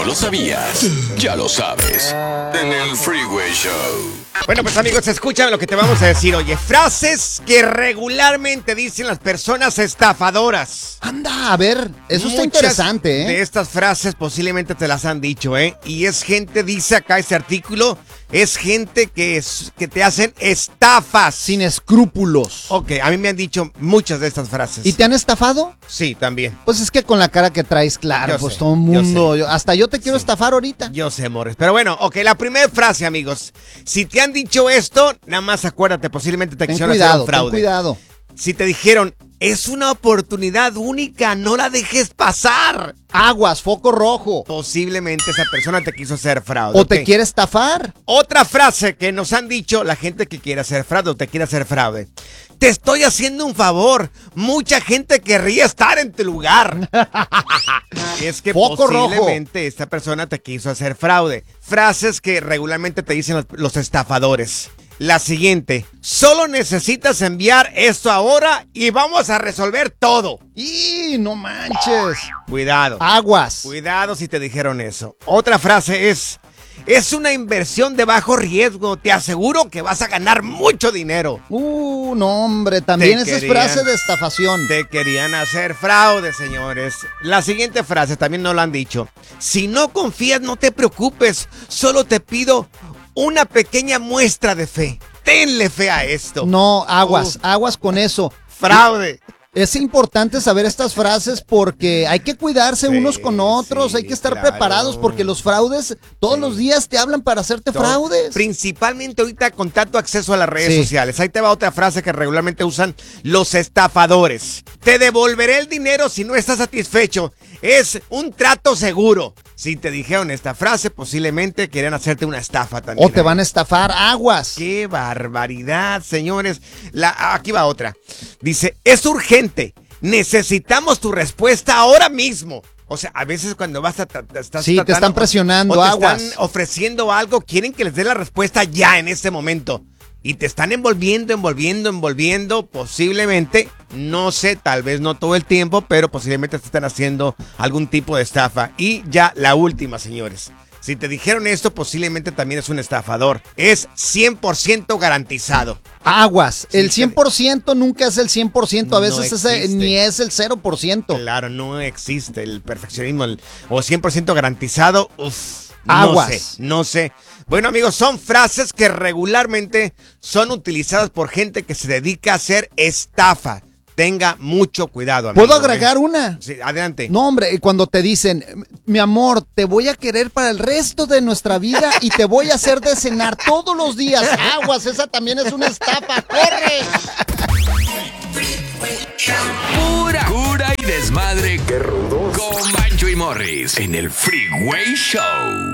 lo sabías? Ya lo sabes. En el Freeway Show. Bueno, pues amigos, escúchame lo que te vamos a decir. Oye, frases que regularmente dicen las personas estafadoras. Anda, a ver, eso está Muchas interesante, ¿eh? de estas frases posiblemente te las han dicho, ¿eh? Y es gente, dice acá ese artículo, es gente que te hacen estafas. Sin escrúpulos. Ok, a mí me han dicho muchas de estas frases. ¿Y te han estafado? Sí, también. Pues es que con la cara que traes, claro, Yo pues sé, todo el mundo. Hasta yo te quiero estafar ahorita. Yo sé, Morris. Pero bueno, ok, la primera frase, amigos. Si te han dicho esto, nada más acuérdate, posiblemente te quisieron hacer un fraude. Ten cuidado. Si te dijeron, es una oportunidad única, no la dejes pasar. Aguas, foco rojo. Posiblemente esa persona te quiso hacer fraude. O te quiere estafar. Otra frase que nos han dicho la gente que quiere hacer fraude o te quiere hacer fraude. Te estoy haciendo un favor. Mucha gente querría estar en tu lugar. Es que Foco posiblemente rojo. esta persona te quiso hacer fraude. Frases que regularmente te dicen los estafadores. La siguiente, solo necesitas enviar esto ahora y vamos a resolver todo. ¡Y no manches! Cuidado. Aguas. Cuidado si te dijeron eso. Otra frase es una inversión de bajo riesgo. Te aseguro que vas a ganar mucho dinero. No, hombre, también esa es frase de estafación. Te querían hacer fraude, señores. La siguiente frase también nos la han dicho. Si no confías, no te preocupes. Solo te pido una pequeña muestra de fe. Tenle fe a esto. No, aguas con eso. Fraude. Es importante saber estas frases porque hay que cuidarse unos con otros, hay que estar preparados porque los fraudes todos los días te hablan para hacerte fraudes. Principalmente ahorita con tanto acceso a las redes sociales. Ahí te va otra frase que regularmente usan los estafadores. Te devolveré el dinero si no estás satisfecho. Es un trato seguro. Si te dijeron esta frase, posiblemente querían hacerte una estafa también. O te van a estafar, aguas. ¡Qué barbaridad, señores! Aquí va otra. Dice, es urgente. Necesitamos tu respuesta ahora mismo. O sea, a veces cuando vas a... Sí, te están presionando, o te aguas. están ofreciendo algo, quieren que les dé la respuesta ya en este momento. Y te están envolviendo. Posiblemente, no sé, tal vez no todo el tiempo, pero posiblemente te están haciendo algún tipo de estafa. Y ya la última, señores. Si te dijeron esto, posiblemente también es un estafador. Es 100% garantizado. Aguas. Sí, El 100% nunca es el 100%. A veces ni es el 0%. Claro, no existe el perfeccionismo o 100% garantizado. Uf, aguas. No sé. Bueno, amigos, son frases que regularmente son utilizadas por gente que se dedica a hacer estafa. Tenga mucho cuidado, amigo. ¿Puedo agregar una? Sí, adelante. No, hombre, cuando te dicen, mi amor, te voy a querer para el resto de nuestra vida y te voy a hacer de cenar todos los días. Aguas, esa también es una estafa. ¡Corre! Pura cura y desmadre. ¡Qué rudos! Con Bancho y Morris en el Freeway Show.